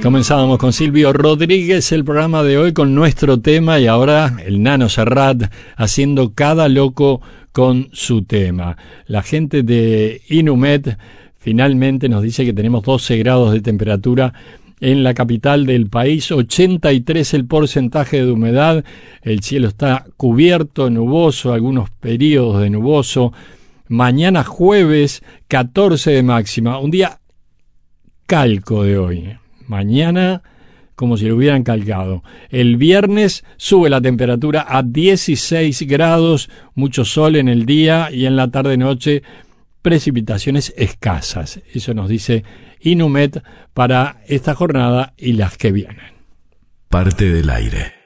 Comenzábamos con Silvio Rodríguez el programa de hoy con nuestro tema y ahora el Nano Serrat haciendo cada loco con su tema. La gente de Inumet finalmente nos dice que tenemos 12 grados de temperatura en la capital del país, 83 el porcentaje de humedad, el cielo está cubierto, nuboso, algunos periodos de nuboso. Mañana jueves 14 de máxima, un día calco de hoy. Mañana, como si lo hubieran calcado. El viernes sube la temperatura a 16 grados, mucho sol en el día y en la tarde-noche precipitaciones escasas. Eso nos dice Inumet para esta jornada y las que vienen. Parte del aire.